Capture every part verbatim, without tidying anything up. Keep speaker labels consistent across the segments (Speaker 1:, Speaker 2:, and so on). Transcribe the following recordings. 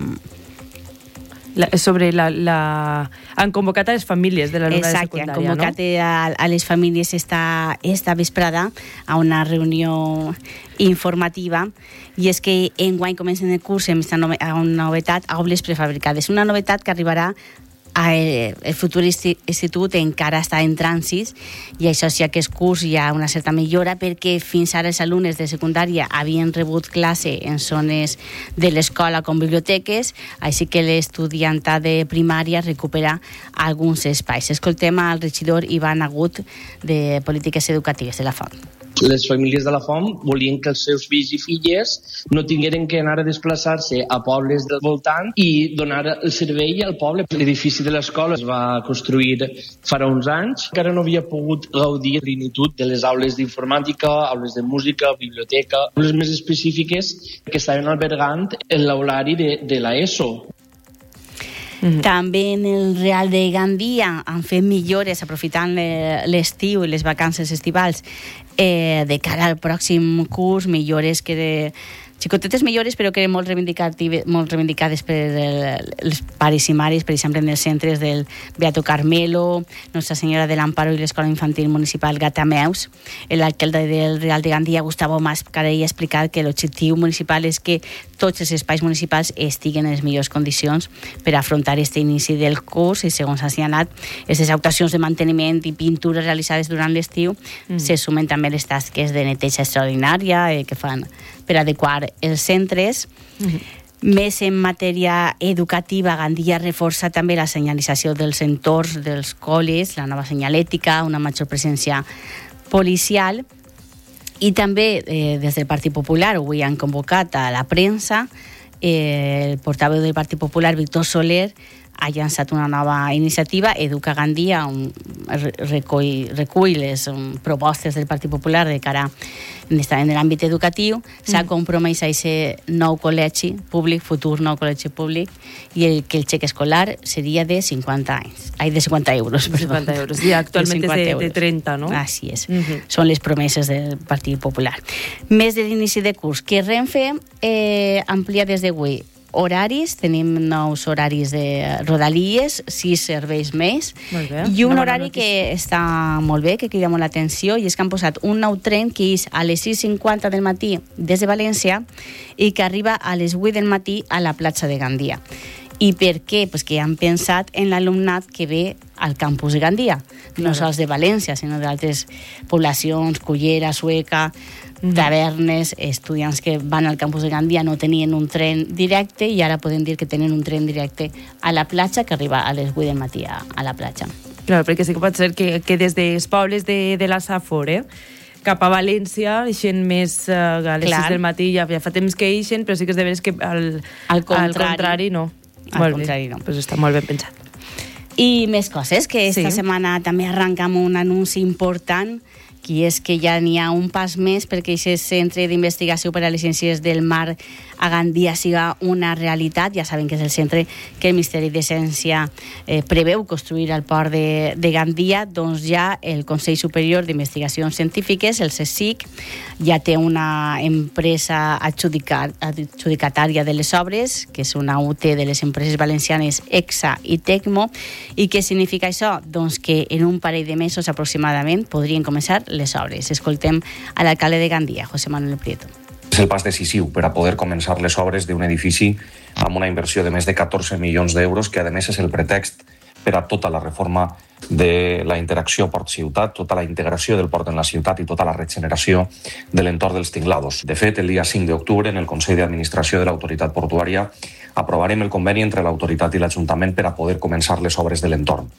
Speaker 1: La, sobre la, la... Han convocat a les famílies de l'alumnat de
Speaker 2: Exacte,
Speaker 1: secundària,
Speaker 2: han convocat
Speaker 1: no?
Speaker 2: a, a les famílies esta, esta vesprada a una reunió informativa, i és que enguany comencen el curs amb una novetat, aules prefabricades. Una novetat que arribarà el, el futur institut encara està en trànsit, i això sí, aquest curs hi ha una certa millora, perquè fins ara els alumnes de secundària havien rebut classe en zones de l'escola com biblioteques, així que l'estudiantat de primària recupera alguns espais. Escoltem al regidor Ivan Agut de Polítiques Educatives de la Font.
Speaker 3: Les famílies de la Font volien que els seus fills i filles no tingueren que anar a desplaçar-se a pobles del voltant i donar el servei al poble. L'edifici de l'escola es va construir farà uns anys. Encara no havia pogut gaudir de plenitud de les aules d'informàtica, aules de música, biblioteca, les més específiques que estaven albergant en l'aulari de, de l'ESO.
Speaker 2: Mm-hmm. També en el Real de Gandia han fet millores aprofitant l'estiu i les vacances estivals eh, de cara al pròxim curs, millores que de xicotetes millores, però que eren molt reivindicatives, molt reivindicades per el, els pares i mares, per exemple, en els centres del Beato Carmelo, Nostra Senyora de l'Amparo i l'Escola Infantil Municipal Gatameus. L'alcalde del Real de Gandia, Gustavo Mascarell, ha explicat que l'objectiu municipal és que tots els espais municipals estiguen en les millors condicions per afrontar aquest inici del curs, i segons ha assenyalat, aquestes actuacions de manteniment i pintures realitzades durant l'estiu mm. se sumen també les tasques de neteja extraordinària eh, que fan per adequar els centres. Mm-hmm. Més en matèria educativa, Gandia reforça també la senyalització dels entorns dels col·les, la nova senyalètica, una major presència policial, i també eh, des del Partit Popular avui han convocat a la premsa. Eh, el portaveu del Partit Popular, Víctor Soler, ha llançat una nova iniciativa, Educa Gandia, on recull, recull les um, propostes del Partit Popular de cara en l'àmbit educatiu. S'ha compromès a aquest nou col·legi públic, futur nou col·legi públic, i el, que el xec escolar seria de cinquanta anys. Ai, de cinquanta euros, perdó.
Speaker 1: cinquanta euros. I actualment és de, de trenta, no?
Speaker 2: Així és. Uh-huh. Són les promeses del Partit Popular. Més de l'inici de curs, que Renfe eh, amplia des d'avui horaris, tenim nous horaris de Rodalies, sis serveis més, i un horari que està molt bé, que crida molt l'atenció, i és que han posat un nou tren que és a les sis cinquanta del matí des de València i que arriba a les vuit del matí a la platja de Gandia. I per què? Pues que han pensat en l'alumnat que ve al campus de Gandia, no sols de València, sinó d'altres poblacions, Cullera, Sueca, tavernes, estudiants que van al campus de Gandia no tenien un tren directe i ara podem dir que tenen un tren directe a la platja que arriba a les vuit del matí a, a la platja.
Speaker 1: Clar, perquè sí que pot ser que, que des dels pobles de, de la Safor, eh? cap a València, eixen més uh, a les Clar. sis del matí, ja, ja fa temps que eixen, però sí que és de veres que al,
Speaker 2: al, contrari,
Speaker 1: al contrari no.
Speaker 2: Al
Speaker 1: molt
Speaker 2: contrari
Speaker 1: bé.
Speaker 2: no.
Speaker 1: Pues està molt ben pensat.
Speaker 2: I més coses, que esta
Speaker 1: sí.
Speaker 2: setmana també arrenca amb un anunci important, que és que ja n'hi ha un pas més perquè aquest centre d'investigació per a les ciències del mar a Gandia siga una realitat. Ja saben que és el centre que el Ministeri de Ciència eh, preveu construir al port de, de Gandia. Doncs ja el Consell Superior d'Investigacions Científiques, el CSIC, ja té una empresa adjudicat, adjudicatària de les obres, que és una U T de les empreses valencianes EXA i Tecmo. I què significa això? Doncs que en un parell de mesos aproximadament podrien començar les obres. Escoltem a l'alcalde de Gandia, José Manuel Prieto.
Speaker 4: És el pas decisiu per a poder començar les obres d'un edifici amb una inversió de més de catorze milions d'euros, que a més és el pretext per a tota la reforma de la interacció port-ciutat, tota la integració del port en la ciutat i tota la regeneració de l'entorn dels tinglados. De fet, el dia cinc d'octubre, en el Consell d'Administració de l'Autoritat Portuària, aprovarem el conveni entre l'autoritat i l'Ajuntament per a poder començar les obres de l'entorn.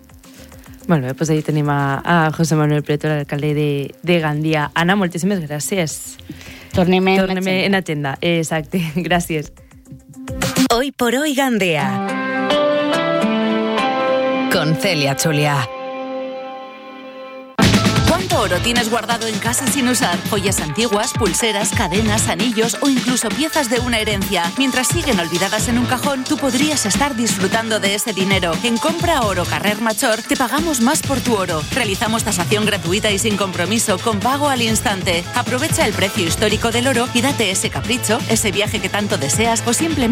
Speaker 1: Molt bé, doncs ahí tenim a, a José Manuel Prieto, l'alcalde de, de Gandia. Anna, moltíssimes gràcies.
Speaker 2: Tornem en
Speaker 1: Tornem
Speaker 2: agenda.
Speaker 1: en agenda. Exacte, gràcies.
Speaker 5: Hoy por hoy Gandia. Con Celia Chulia. ¿Cuánto oro tienes guardado en casa sin usar? Joyas antiguas, pulseras, cadenas, anillos o incluso piezas de una herencia. Mientras siguen olvidadas en un cajón, tú podrías estar disfrutando de ese dinero. En Compra Oro Carrer Major te pagamos más por tu oro. Realizamos tasación gratuita y sin compromiso, con pago al instante. Aprovecha el precio histórico del oro y date ese capricho, ese viaje que tanto deseas o simplemente